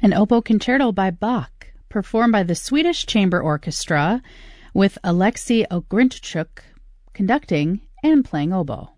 An oboe concerto by Bach, performed by the Swedish Chamber Orchestra with Alexei Ogrinchuk conducting and playing oboe.